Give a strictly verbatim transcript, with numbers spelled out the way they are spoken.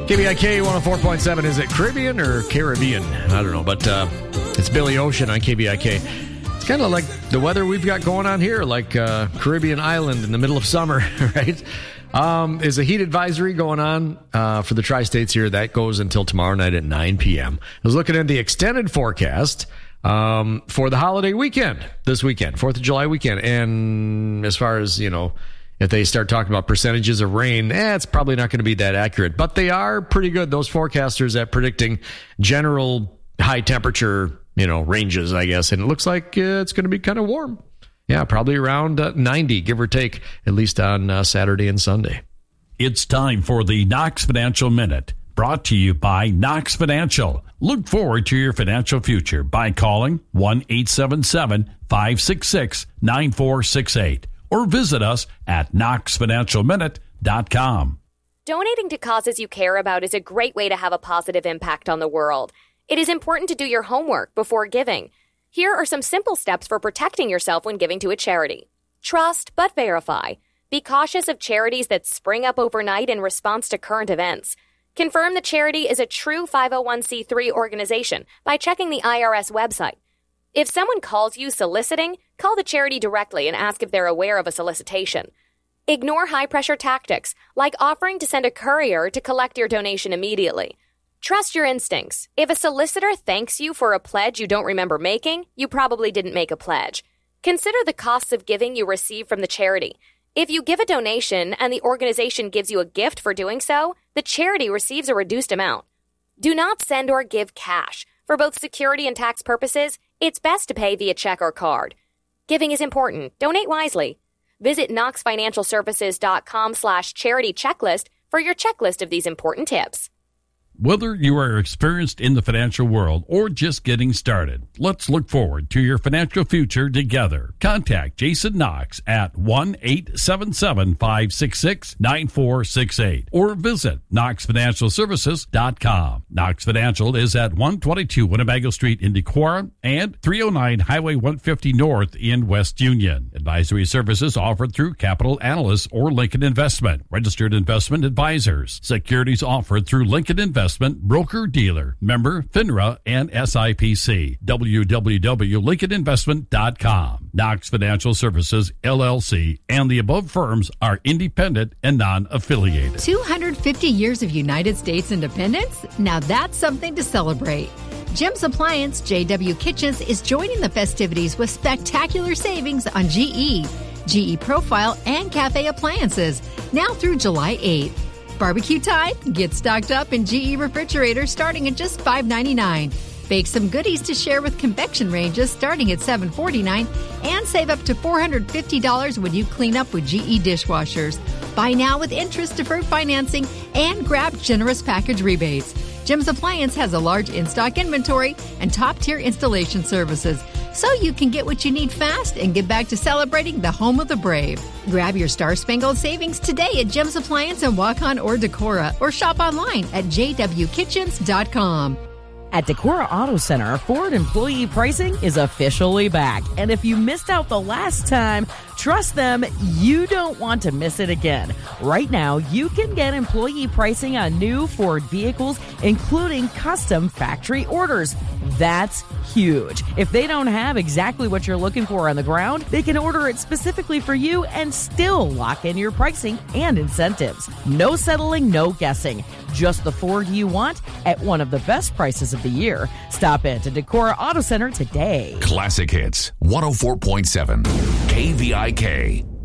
K B I K one oh four point seven. Is it Caribbean or Caribbean? I don't know, but uh, it's Billy Ocean on K B I K. It's kind of like the weather we've got going on here, like uh, Caribbean island in the middle of summer, right? Um, is a heat advisory going on uh, for the tri-states here. That goes until tomorrow night at nine p.m. I was looking at the extended forecast um, for the holiday weekend, this weekend, fourth of July weekend. And as far as, you know, if they start talking about percentages of rain, eh, it's probably not going to be that accurate. But they are pretty good, those forecasters, at predicting general high temperature, you know, ranges, I guess. And it looks like uh, it's going to be kind of warm. Yeah, probably around uh, ninety, give or take, at least on uh, Saturday and Sunday. It's time for the Knox Financial Minute, brought to you by Knox Financial. Look forward to your financial future by calling one eight seven seven, five six six, nine four six eight. Or visit us at knox financial minute dot com. Donating to causes you care about is a great way to have a positive impact on the world. It is important to do your homework before giving. Here are some simple steps for protecting yourself when giving to a charity. Trust, but verify. Be cautious of charities that spring up overnight in response to current events. Confirm the charity is a true five oh one c three organization by checking the I R S website. If someone calls you soliciting, call the charity directly and ask if they're aware of a solicitation. Ignore high-pressure tactics, like offering to send a courier to collect your donation immediately. Trust your instincts. If a solicitor thanks you for a pledge you don't remember making, you probably didn't make a pledge. Consider the costs of giving you receive from the charity. If you give a donation and the organization gives you a gift for doing so, the charity receives a reduced amount. Do not send or give cash. For both security and tax purposes, it's best to pay via check or card. Giving is important. Donate wisely. Visit knox financial services dot com slash charity checklist for your checklist of these important tips. Whether you are experienced in the financial world or just getting started, let's look forward to your financial future together. Contact Jason Knox at one eight seven seven, five six six, nine four six eight or visit knox financial services dot com. Knox Financial is at one twenty-two Winnebago Street in Decorah and three oh nine Highway one fifty North in West Union. Advisory services offered through Capital Analysts or Lincoln Investment, registered investment advisors. Securities offered through Lincoln Investment, broker-dealer, member FINRA and S I P C. w w w dot lincoln investment dot com. Knox Financial Services, L L C, and the above firms are independent and non-affiliated. two hundred fifty years of United States independence? Now that's something to celebrate. Jim's Appliance J W Kitchens is joining the festivities with spectacular savings on G E, G E Profile, and Cafe appliances now through July eighth. Barbecue time? Get stocked up in G E refrigerators starting at just five ninety-nine. Bake some goodies to share with convection ranges starting at seven forty-nine, and save up to four hundred fifty dollars when you clean up with G E dishwashers. Buy now with interest deferred financing and grab generous package rebates. Jim's Appliance has a large in-stock inventory and top-tier installation services, so you can get what you need fast and get back to celebrating the home of the brave. Grab your Star-Spangled Savings today at Jim's Appliance in Waukon or Decorah, or shop online at j w kitchens dot com. At Decorah Auto Center, Ford employee pricing is officially back. And if you missed out the last time, trust them, you don't want to miss it again. Right now, you can get employee pricing on new Ford vehicles, including custom factory orders. That's huge. If they don't have exactly what you're looking for on the ground, they can order it specifically for you and still lock in your pricing and incentives. No settling, no guessing. Just the Ford you want at one of the best prices of the year. Stop in to Decorah Auto Center today. Classic Hits one oh four point seven K V I K.